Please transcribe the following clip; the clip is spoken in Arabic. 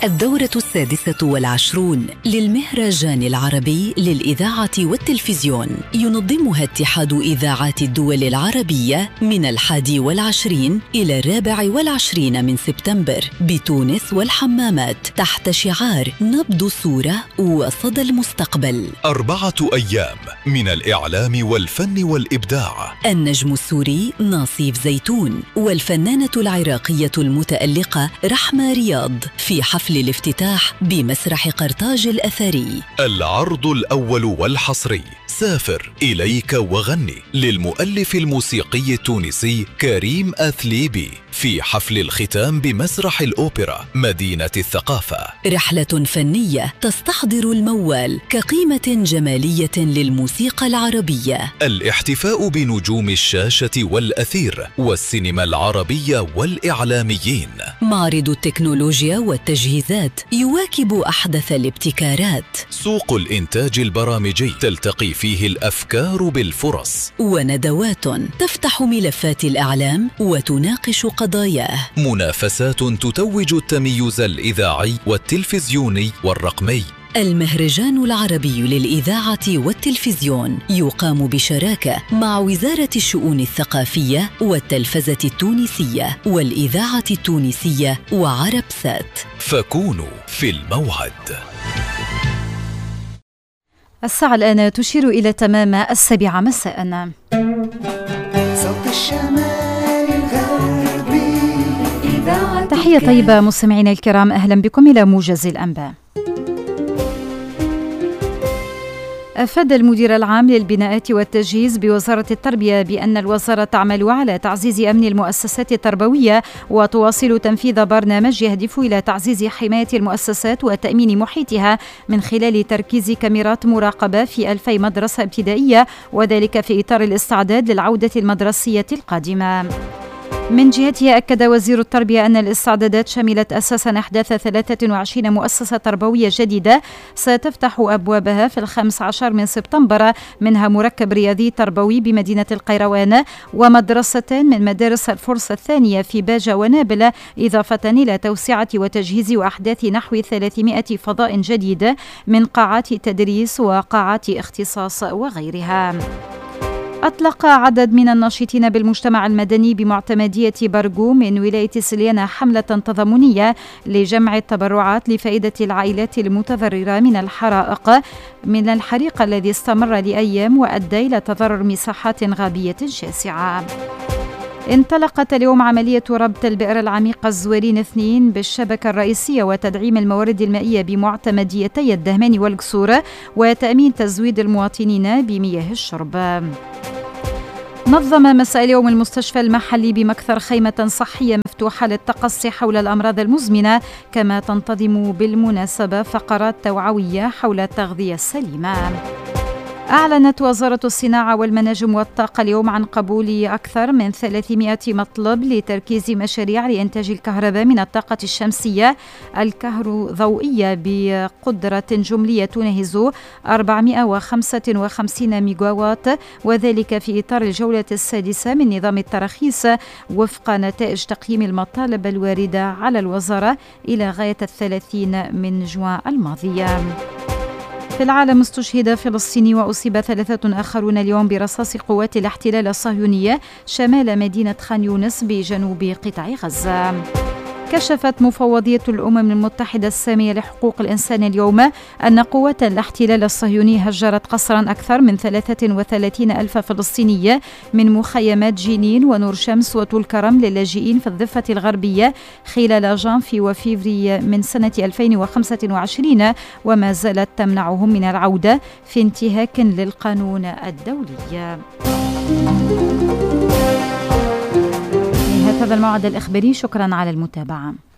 الدورة 26 للمهرجان العربي للإذاعة والتلفزيون ينظمها اتحاد إذاعات الدول العربية من 21 إلى 24 من سبتمبر بتونس والحمامات تحت شعار نبض صورة وصدى المستقبل. 4 أيام من الإعلام والفن والإبداع. النجم السوري ناصيف زيتون والفنانة العراقية المتألقة رحمة رياض في حفل الافتتاح بمسرح قرطاج الأثري. العرض الأول والحصري سافر إليك وغني للمؤلف الموسيقي التونسي كريم أثليبي في حفل الختام بمسرح الأوبرا مدينة الثقافة. رحلة فنية تستحضر الموال كقيمة جمالية للموسيقى العربية. الاحتفاء بنجوم الشاشة والأثير والسينما العربية والإعلاميين. معرض التكنولوجيا والتجهيزات يواكب أحدث الابتكارات. سوق الإنتاج البرامجي تلتقي فيه الأفكار بالفرص. وندوات تفتح ملفات الإعلام وتناقش قضاياه. منافسات تتوج التميز الإذاعي والتلفزيوني والرقمي. المهرجان العربي للإذاعة والتلفزيون يقام بشراكة مع وزارة الشؤون الثقافية والتلفزة التونسية والإذاعة التونسية وعربسات. فكونوا في الموعد. الساعة الآن تشير إلى تمام 7 مساء. صوت الشمال الغربي. تحية طيبة مستمعينا الكرام، أهلا بكم إلى موجز الأنباء. أفاد المدير العام للبناءات والتجهيز بوزارة التربية بأن الوزارة تعمل على تعزيز أمن المؤسسات التربوية وتواصل تنفيذ برنامج يهدف إلى تعزيز حماية المؤسسات وتأمين محيطها من خلال تركيز كاميرات مراقبة في 2000 مدرسة ابتدائية، وذلك في إطار الاستعداد للعودة المدرسية القادمة. من جهته أكد وزير التربية أن الاستعدادات شملت أساساً أحداث 23 مؤسسة تربوية جديدة ستفتح أبوابها في 15 من سبتمبر، منها مركب رياضي تربوي بمدينة القيروان ومدرستين من مدارس الفرصة الثانية في باجة ونابل، إضافة إلى توسعة وتجهيز وأحداث نحو 300 فضاء جديد من قاعات تدريس وقاعات اختصاص وغيرها. أطلق عدد من الناشطين بالمجتمع المدني بمعتمدية برغو من ولاية سليانة حملة تضامنية لجمع التبرعات لفائدة العائلات المتضررة من الحريق الذي استمر لأيام وأدى إلى تضرر مساحات غابية شاسعة. انطلقت اليوم عملية ربط البئر العميقة الزويرين 2 بالشبكة الرئيسية وتدعيم الموارد المائية بمعتمديتي الدهمان والقصور وتأمين تزويد المواطنين بمياه الشرب. نظم مساء اليوم المستشفى المحلي بمكثر خيمة صحية مفتوحة للتقصي حول الأمراض المزمنة، كما تنتظم بالمناسبة فقرات توعوية حول التغذية السليمة. أعلنت وزارة الصناعة والمناجم والطاقة اليوم عن قبول أكثر من 300 مطلب لتركيز مشاريع لإنتاج الكهرباء من الطاقة الشمسية الكهروضوئية بقدرة جملية تناهز 455 ميجاوات، وذلك في إطار الجولة السادسة من نظام التراخيص وفق نتائج تقييم المطالب الواردة على الوزارة إلى غاية 30 من جوان الماضية. في العالم استشهد فلسطيني وأصيب 3 آخرون اليوم برصاص قوات الاحتلال الصهيونية شمال مدينة خان يونس بجنوب قطاع غزة. كشفت مفوضية الأمم المتحدة السامية لحقوق الإنسان اليوم أن قوات الاحتلال الصهيوني هجرت قسرا أكثر من 33 ألف فلسطيني من مخيمات جنين ونور شمس وطول كرم للاجئين في الضفة الغربية خلال جانفي وفيفري من سنة 2025، وما زالت تمنعهم من العودة في انتهاك للقانون الدولي. هذا الموعد الإخباري، شكرا على المتابعة.